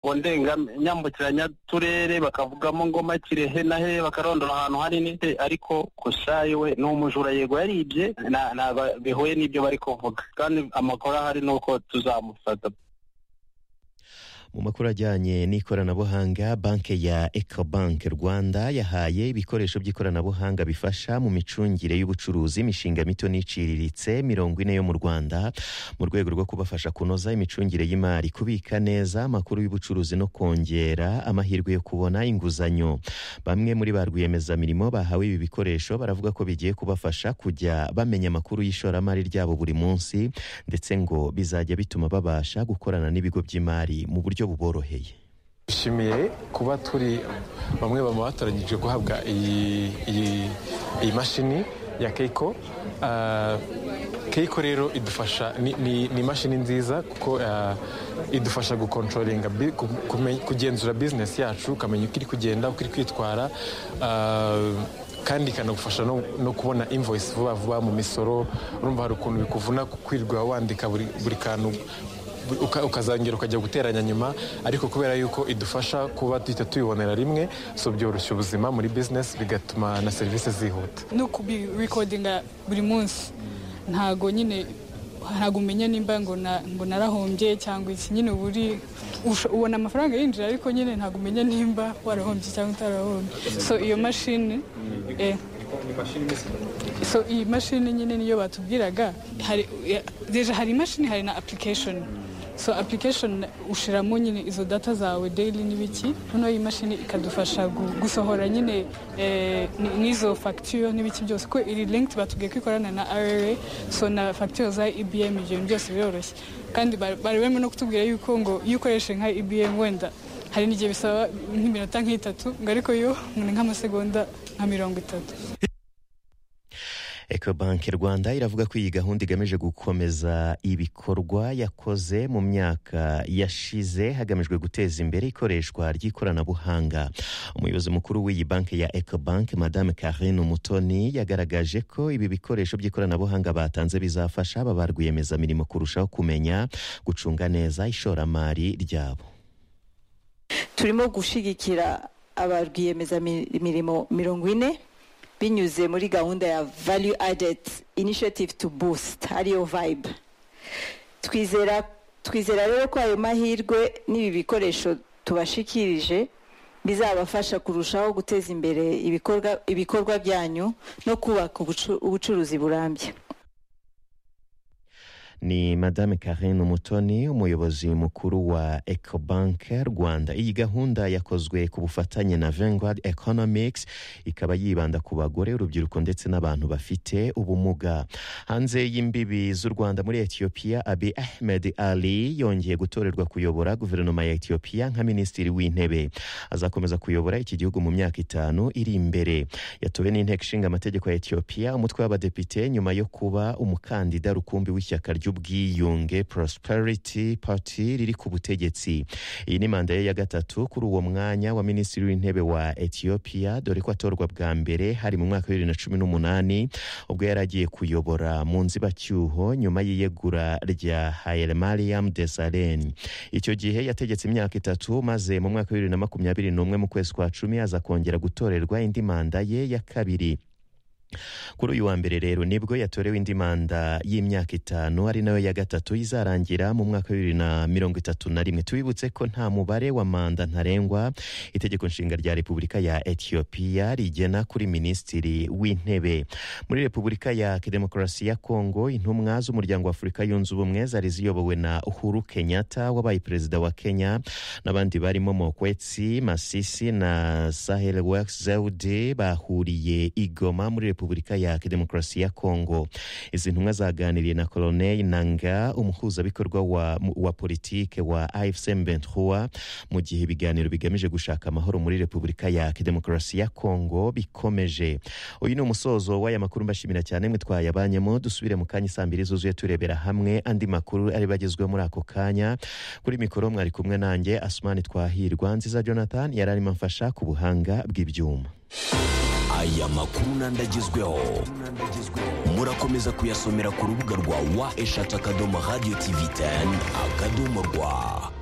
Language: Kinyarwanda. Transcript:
kondenga nyambukiranya turere bakavugamo ngoma Kirehe na he bakarondora ahantu hanini ariko Kushayiwe n'umujura yego yaribye na bihoye n'ibyo bari kuvuga kandi amakuru ahari nuko tuzamufata. Mu makuru ajyanye n'ikoranabuhanga, banki ya Ecobank Rwanda yahaye ibikoresho by'ikoranabuhanga bifasha mu micungire y'ubucuruzi imishinga mito n'iciriritse 40 yo mu Rwanda mu rwego rwo kubafasha kunoza imicungire y'imari, kubika neza amakuru y'ubucuruzi no kongera amahirwe yo kubona inguzanyo. Bamwe muri ba rwiyemezamirimo bahawe ibi bikoresho baravuga ko bigiye kubafasha kujya bamenya amakuru y'ishoramari ryabo buri munsi, ndetse ngo bizajya bituma babasha gukorana n'ibigo by'imari mu buryo buboroheye. Dushimiye kuba turi bamwe batoranyije guhabwa iyi mashini ya Keiko. Keiko rero idufasha ni mashini nziza kuko idufasha gukontrolinga kugenzura business yacu, ukamenya uko iri kugenda, uko iri kwitwara, kandi ikanagufasha no kubona invoice vuba vuba mu misoro. Urumva hari ukuntu bikuvuna kwirwa wandika buri kantu ukazangera ukajya guteranya nyuma, ariko kubera yuko idufasha kuba duhita tubibonera rimwe, so byoroshya ubuzima muri business, bigatuma na services zihuta. No kubi recordinga buri munsi ntago nyine ntago umenya nimba ngo narahombye cyangwa iki, nyine ubona amafaranga yinjira ariko nyine ntago umenya nimba warahombye cyangwa utarahombye. So iyo mashini iyi mashini nyine niyo batubwiraga, hari imashini, hari na application. So application ushiramo nyine izo data zawe daily n'ibiki, noneho iyi mashini ikadufasha gusohora nyine n'izo facture n'ibiki byose ko iri linked, batubwiye ko ikorana na RRA, so na facture za IBM ibyo byose biroroshye. Kandi bari barimo no kutubwira yuko ngo iyo ukoresha nka IBM wenda hari n'igihe bisaba nk'iminota nk'itatu, ngo ariko yo ni nk'amasegonda nka 30. Ecobank Rwanda iravuga ko iyi gahunda igamije gukomeza ibikorwa yakoze mu myaka yashize hagamijwe guteza imbere ikoreshwa ry'ikoranabuhanga. Umuyobozi mukuru w'iyi banki ya Ecobank, Madame Karine Umutoni, yagaragaje ko ibi bikoresho by'ikoranabuhanga batanze bizafasha aba rwiyemezamirimo kurushaho kumenya gucunga neza ishoramari ryabo. Turimo gushigikira aba rwiyemezamirimo 40 binyuze muri gahunda ya Value Added Initiative to Boost, ariyo Vibe. Twizera rero ko ayo mahirwe n'ibi bikoresho tubashikirije bizabafasha kurushaho guteza imbere ibikorwa byanyu no kubaka ubucuruzi burambye. Ni Madame Karine Umutoni, umuyobozi mukuru wa Ecobank Rwanda. Iyi gahunda yakozwe ku bufatanye na Vanguard Economics, ikaba yibanda ku bagore, urubyiruko ndetse n'abantu bafite ubumuga. Hanze y'imbibi z'u Rwanda, muri Ethiopia, Abiy Ahmed Ali yongeye gutorerwa kuyobora guverinoma ya Ethiopia nka minisitiri w'intebe. Azakomeza kuyobora iki gihugu mu myaka 5 iri imbere. Yatowe n'inteko ishinga amategeko ya Ethiopia, umutwe w'abadepite, nyuma yo kuba umukandida rukumbi w'ishyaka ry'ubwiyunge Prosperity Party riri ku butegetsi. Iyi ni manda ye ya gatatu kuri uwo mwanya wa minisitiri w'intebe wa Ethiopia, dore ko atorwa bwa mbere hari mu mwaka wa 2018 ubwo yaragiye kuyobora mu nzibacyuho nyuma y'iyegura rya Haile Mariam Desalegn. Icyo gihe yategetse imyaka 3, maze mu mwaka wa 2021 mu kwezi kwa 10 aza kongera gutorerwa indi manda ye ya kabiri. Kuri uyu wa mbere rero nibwo yatorewe indi manda y'imyaka 5 ari nayo ya gatatu izarangira mu mwaka wa 2031. Tubibutse ko nta mubare wa manda ntarengwa itegeko nshinga rya Repubulika ya Ethiopia rigena kuri minisitiri w'intebe. Muri Repubulika ya Demokarasi ya Kongo, intumwa z'umuryango wa Afurika yunze ubumwe zari ziyobowe na Uhuru Kenyatta wabaye perezida wa Kenya, n'abandi barimo Mokwetsi Masisi na Sahel Works Zewde bahuriye i Goma muri Repubulika ya Demokarasi ya Kongo. Izi ntumwa zaganiriye na Colonel Nanga, umuhuzabikorwa wa politike wa AFC M23, mu gihe ibiganiro bigamije gushaka amahoro muri Repubulika ya Demokarasi ya Kongo bikomeje. Uyu ni umusozo w'aya makuru, mbashimira cyane mwe twayabanyemo. Dusubire mu kanya 2 zuzuye turebera hamwe andi makuru ari bagezwe muri ako kanya. Kuri mikoro mwari kumwe nanjye Asmani Twahirwa. Nziza Jonathan yararimo mfasha ku buhanga bw'ibyuma. Aya makuru nandagezweho murakomeza kuyasomera ku rubuga rwa wa eshatu akadomo radio TV 10 akadomo rwa.